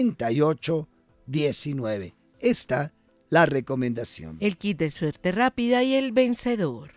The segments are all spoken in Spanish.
3819. Esta la recomendación. El kit de suerte rápida y el vencedor.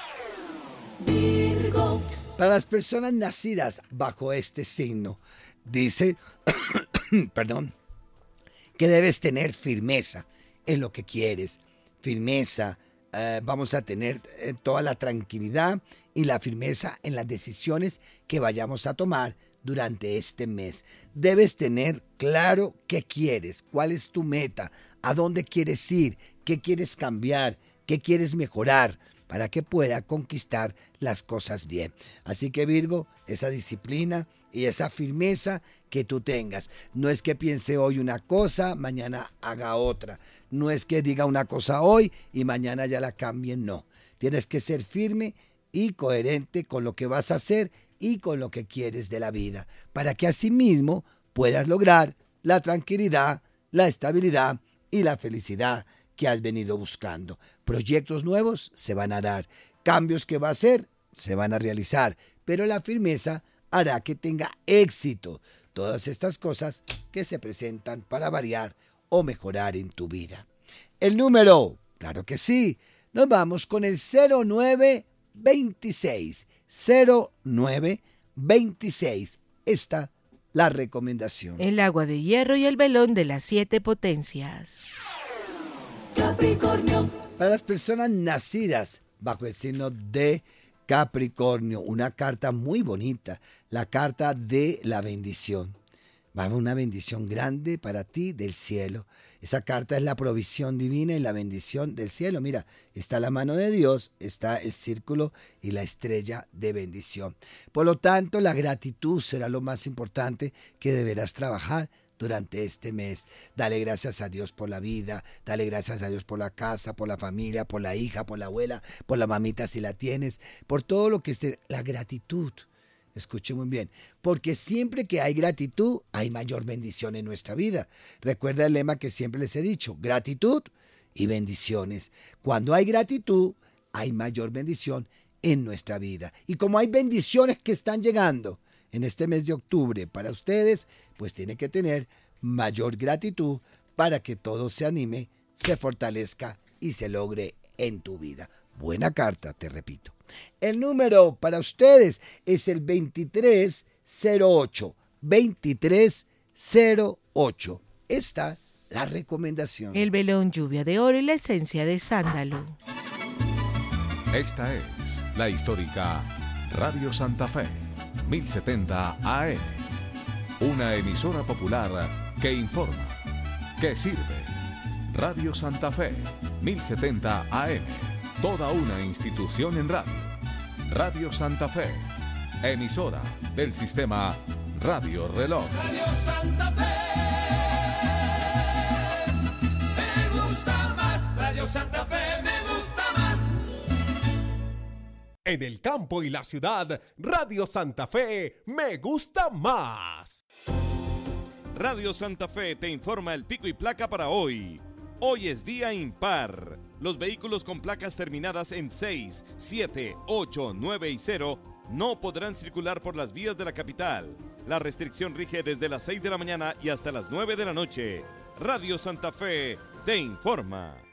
Virgo. Para las personas nacidas bajo este signo, dice, perdón, que debes tener firmeza en lo que quieres. Firmeza, vamos a tener toda la tranquilidad y la firmeza en las decisiones que vayamos a tomar durante este mes. Debes tener claro qué quieres, cuál es tu meta, a dónde quieres ir, qué quieres cambiar, qué quieres mejorar, para que pueda conquistar las cosas bien. Así que Virgo, esa disciplina y esa firmeza que tú tengas. No es que piense hoy una cosa, mañana haga otra. No es que diga una cosa hoy y mañana ya la cambien, no. Tienes que ser firme y coherente con lo que vas a hacer y con lo que quieres de la vida, para que asimismo puedas lograr la tranquilidad, la estabilidad y la felicidad que has venido buscando. Proyectos nuevos se van a dar, cambios que va a hacer se van a realizar, pero la firmeza hará que tenga éxito todas estas cosas que se presentan para variar o mejorar en tu vida. El número, claro que sí, nos vamos con el 0926. 0926. Esta la recomendación. El agua de hierro y el velón de las 7 potencias. Capricornio. Para las personas nacidas bajo el signo de Capricornio, una carta muy bonita, la carta de la bendición. Va a haber una bendición grande para ti del cielo. Esa carta es la provisión divina y la bendición del cielo. Mira, está la mano de Dios, está el círculo y la estrella de bendición. Por lo tanto, la gratitud será lo más importante que deberás trabajar durante este mes. Dale gracias a Dios por la vida, dale gracias a Dios por la casa, por la familia, por la hija, por la abuela, por la mamita si la tienes, por todo lo que esté. La gratitud. Escuche muy bien, porque siempre que hay gratitud, hay mayor bendición en nuestra vida. Recuerda el lema que siempre les he dicho, gratitud y bendiciones. Cuando hay gratitud, hay mayor bendición en nuestra vida. Y como hay bendiciones que están llegando en este mes de octubre para ustedes, pues tiene que tener mayor gratitud para que todo se anime, se fortalezca y se logre en tu vida. Buena carta, te repito. El número para ustedes es el 2308. 2308. Esta la recomendación. El velón lluvia de oro y la esencia de sándalo. Esta es la histórica Radio Santa Fe, 1070 AM. Una emisora popular que informa, que sirve. Radio Santa Fe, 1070 AM. Toda una institución en radio. Radio Santa Fe, emisora del sistema Radio Reloj. Radio Santa Fe. Me gusta más. Radio Santa Fe me gusta más. En el campo y la ciudad, Radio Santa Fe me gusta más. Radio Santa Fe te informa el pico y placa para hoy. Hoy es día impar. Los vehículos con placas terminadas en 6, 7, 8, 9 y 0 no podrán circular por las vías de la capital. La restricción rige desde las 6 de la mañana y hasta las 9 de la noche. Radio Santa Fe te informa.